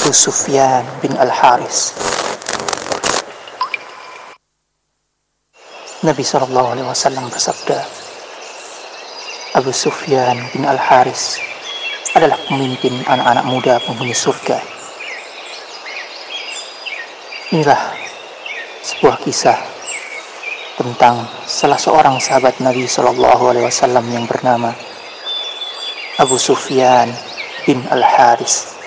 Abu Sufyan bin Al-Haris. Nabi SAW bersabda, Abu Sufyan bin Al-Haris adalah pemimpin anak-anak muda penghuni surga. Inilah sebuah kisah tentang salah seorang sahabat Nabi SAW yang bernama Abu Sufyan bin Al-Haris.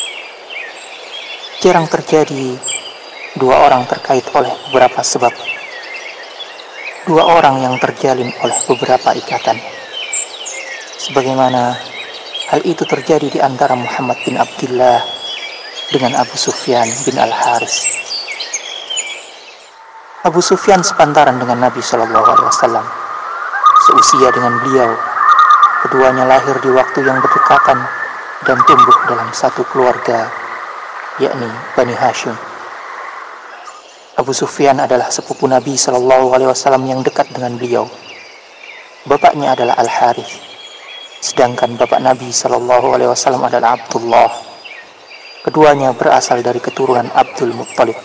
Jarang terjadi dua orang terkait oleh beberapa sebab, dua orang yang terjalin oleh beberapa ikatan, sebagaimana hal itu terjadi di antara Muhammad bin Abdullah dengan Abu Sufyan bin Al-Haris. Abu Sufyan sepantaran dengan Nabi SAW, seusia dengan beliau. Keduanya lahir di waktu yang berdekatan dan tumbuh dalam satu keluarga, yakni Bani Hashim. Abu Sufyan adalah sepupu Nabi SAW yang dekat dengan beliau. Bapaknya adalah Al-Harith, sedangkan bapak Nabi SAW adalah Abdullah. Keduanya berasal dari keturunan Abdul Muttalib.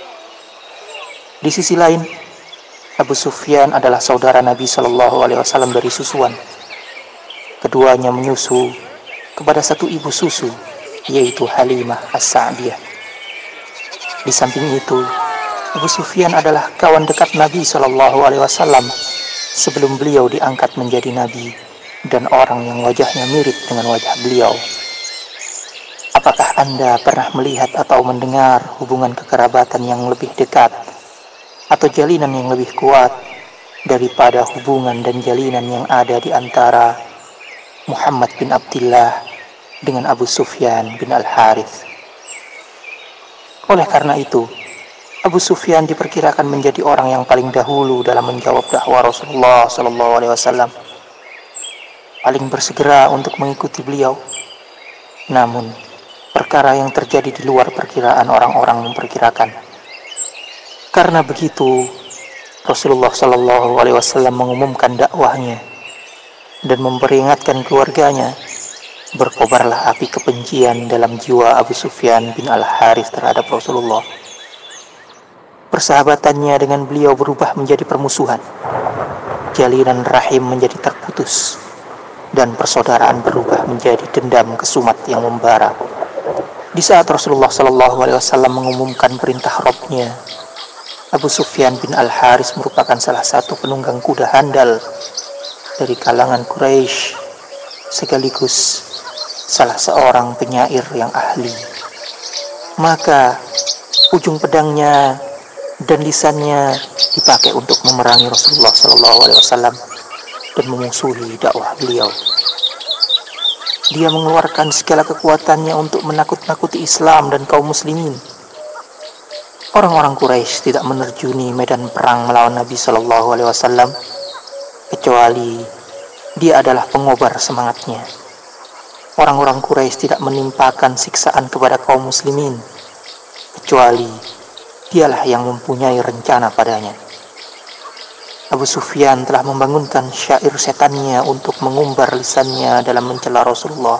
Di sisi lain, Abu Sufyan adalah saudara Nabi SAW dari susuan. Keduanya menyusu kepada satu ibu susu, yaitu Halimah As-Sa'diyah. Di samping itu, Abu Sufyan adalah kawan dekat Nabi SAW sebelum beliau diangkat menjadi Nabi dan orang yang wajahnya mirip dengan wajah beliau. Apakah Anda pernah melihat atau mendengar hubungan kekerabatan yang lebih dekat atau jalinan yang lebih kuat daripada hubungan dan jalinan yang ada di antara Muhammad bin Abdullah dengan Abu Sufyan bin Al-Harith? Oleh karena itu, Abu Sufyan diperkirakan menjadi orang yang paling dahulu dalam menjawab dakwah Rasulullah SAW, paling bersegera untuk mengikuti beliau. Namun, perkara yang terjadi di luar perkiraan orang-orang memperkirakan. Karena begitu, Rasulullah SAW mengumumkan dakwahnya dan memperingatkan keluarganya. Berkobarlah api kebencian dalam jiwa Abu Sufyan bin Al-Harith terhadap Rasulullah. Persahabatannya dengan beliau berubah menjadi permusuhan. Jalinan rahim menjadi terputus, dan persaudaraan berubah menjadi dendam kesumat yang membara. Di saat Rasulullah SAW mengumumkan perintah Rabbnya, Abu Sufyan bin Al-Haris merupakan salah satu penunggang kuda handal dari kalangan Quraisy, sekaligus salah seorang penyair yang ahli. Maka ujung pedangnya dan lisannya dipakai untuk memerangi Rasulullah SAW dan memusuhi dakwah beliau. Dia mengeluarkan segala kekuatannya untuk menakut-nakuti Islam dan kaum muslimin. Orang-orang Quraisy tidak menerjuni medan perang melawan Nabi SAW kecuali dia adalah pengobar semangatnya. Orang-orang Quraisy tidak menimpakan siksaan kepada kaum muslimin kecuali dialah yang mempunyai rencana padanya. Abu Sufyan telah membangunkan syair setannya untuk mengumbar lisannya dalam mencela Rasulullah.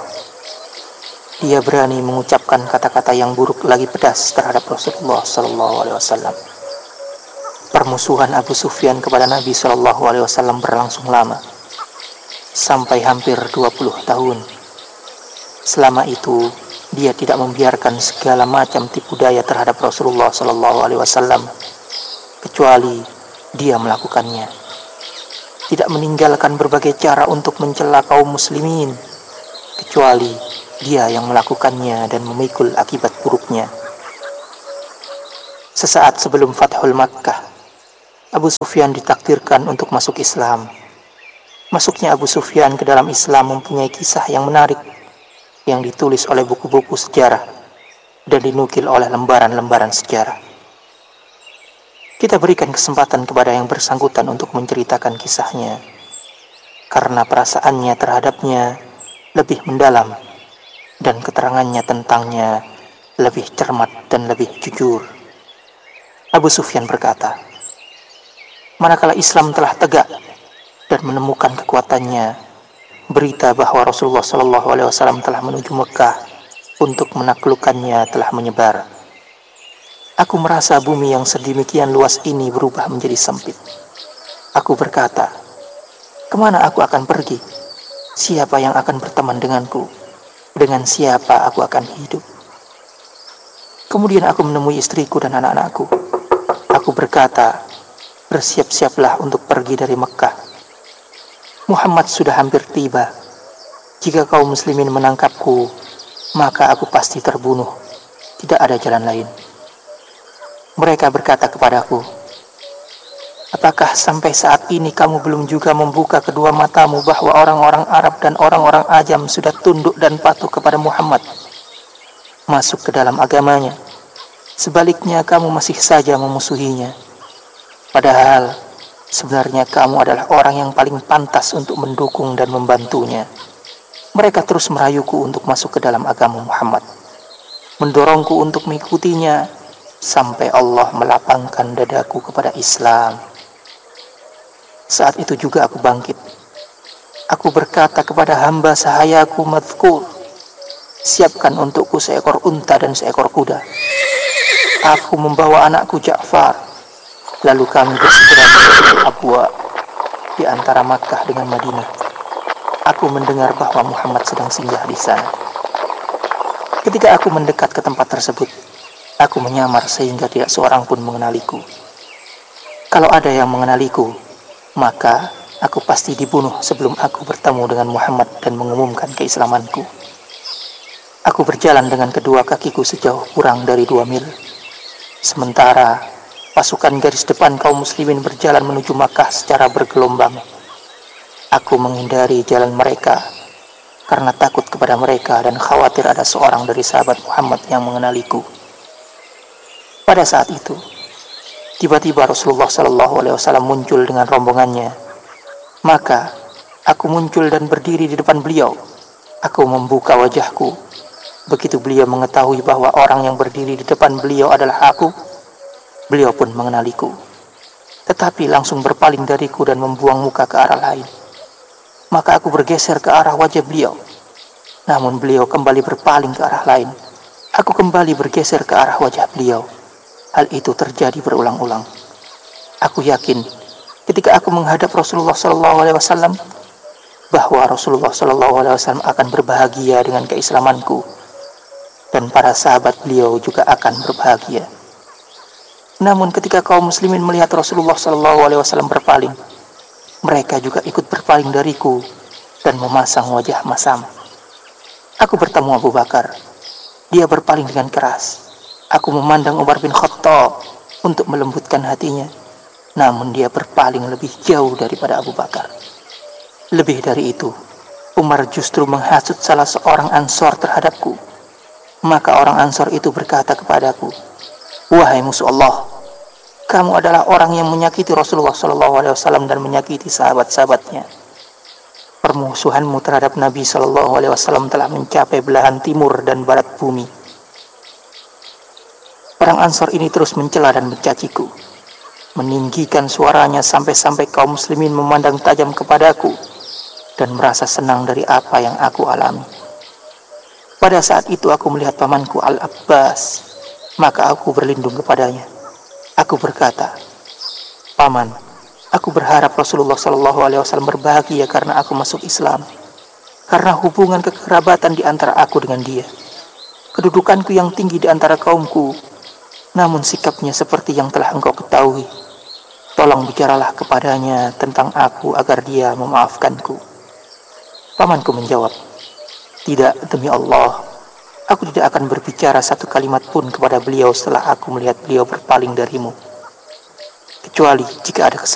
Dia berani mengucapkan kata-kata yang buruk lagi pedas terhadap Rasulullah SAW. Permusuhan Abu Sufyan kepada Nabi SAW berlangsung lama, sampai hampir 20 tahun. Selama itu, dia tidak membiarkan segala macam tipu daya terhadap Rasulullah SAW, kecuali dia melakukannya. Tidak meninggalkan berbagai cara untuk mencela kaum muslimin, kecuali dia yang melakukannya dan memikul akibat buruknya. Sesaat sebelum Fathul Makkah, Abu Sufyan ditakdirkan untuk masuk Islam. Masuknya Abu Sufyan ke dalam Islam mempunyai kisah yang menarik, yang ditulis oleh buku-buku sejarah dan dinukil oleh lembaran-lembaran sejarah. Kita berikan kesempatan kepada yang bersangkutan untuk menceritakan kisahnya, karena perasaannya terhadapnya lebih mendalam dan keterangannya tentangnya lebih cermat dan lebih jujur. Abu Sufyan berkata, manakala Islam telah tegak dan menemukan kekuatannya, berita bahwa Rasulullah SAW telah menuju Mekah untuk menaklukkannya telah menyebar. Aku merasa bumi yang sedemikian luas ini berubah menjadi sempit. Aku berkata, kemana aku akan pergi? Siapa yang akan berteman denganku? Dengan siapa aku akan hidup? Kemudian aku menemui istriku dan anak-anakku. Aku berkata, bersiap-siaplah untuk pergi dari Mekah. Muhammad sudah hampir tiba. Jika kaum muslimin menangkapku, maka aku pasti terbunuh. Tidak ada jalan lain. Mereka berkata kepadaku, apakah sampai saat ini kamu belum juga membuka kedua matamu bahwa orang-orang Arab dan orang-orang Ajam sudah tunduk dan patuh kepada Muhammad, masuk ke dalam agamanya? Sebaliknya kamu masih saja memusuhinya. Padahal sebenarnya kamu adalah orang yang paling pantas untuk mendukung dan membantunya. Mereka terus merayuku untuk masuk ke dalam agama Muhammad, mendorongku untuk mengikutinya, sampai Allah melapangkan dadaku kepada Islam. Saat itu juga aku bangkit. Aku berkata kepada hamba sahayaku Madhkur, siapkan untukku seekor unta dan seekor kuda. Aku membawa anakku Ja'far. Lalu kami bersegera menuju Abwa di antara Makkah dengan Madinah. Aku mendengar bahwa Muhammad sedang singgah di sana. Ketika aku mendekat ke tempat tersebut, aku menyamar sehingga tidak seorang pun mengenaliku. Kalau ada yang mengenaliku, maka aku pasti dibunuh sebelum aku bertemu dengan Muhammad dan mengumumkan keislamanku. Aku berjalan dengan kedua kakiku sejauh kurang dari 2 mil. Sementara pasukan garis depan kaum muslimin berjalan menuju Makkah secara bergelombang. Aku menghindari jalan mereka karena takut kepada mereka dan khawatir ada seorang dari sahabat Muhammad yang mengenaliku. Pada saat itu, tiba-tiba Rasulullah SAW muncul dengan rombongannya. Maka aku muncul dan berdiri di depan beliau. Aku membuka wajahku. Begitu beliau mengetahui bahwa orang yang berdiri di depan beliau adalah aku, beliau pun mengenaliku, tetapi langsung berpaling dariku dan membuang muka ke arah lain. Maka aku bergeser ke arah wajah beliau. Namun beliau kembali berpaling ke arah lain. Aku kembali bergeser ke arah wajah beliau. Hal itu terjadi berulang-ulang. Aku yakin ketika aku menghadap Rasulullah SAW bahwa Rasulullah SAW akan berbahagia dengan keislamanku, dan para sahabat beliau juga akan berbahagia. Namun ketika kaum muslimin melihat Rasulullah SAW berpaling, mereka juga ikut berpaling dariku dan memasang wajah masam. Aku bertemu Abu Bakar. Dia berpaling dengan keras. Aku memandang Umar bin Khattab untuk melembutkan hatinya. Namun dia berpaling lebih jauh daripada Abu Bakar. Lebih dari itu, Umar justru menghasut salah seorang Ansor terhadapku. Maka orang Ansor itu berkata kepadaku, wahai musuh Allah, kamu adalah orang yang menyakiti Rasulullah SAW dan menyakiti sahabat-sahabatnya. Permusuhanmu terhadap Nabi SAW telah mencapai belahan timur dan barat bumi. Orang Ansor ini terus mencela dan mencaciku, meninggikan suaranya sampai-sampai kaum muslimin memandang tajam kepadaku dan merasa senang dari apa yang aku alami. Pada saat itu aku melihat pamanku Al-Abbas, maka aku berlindung kepadanya. Aku berkata, paman, aku berharap Rasulullah SAW berbahagia karena aku masuk Islam, karena hubungan kekerabatan di antara aku dengan dia, kedudukanku yang tinggi di antara kaumku. Namun sikapnya seperti yang telah engkau ketahui. Tolong bicaralah kepadanya tentang aku agar dia memaafkanku. Pamanku menjawab, tidak, demi Allah, aku tidak akan berbicara satu kalimat pun kepada beliau setelah aku melihat beliau berpaling darimu, kecuali jika ada kesempatan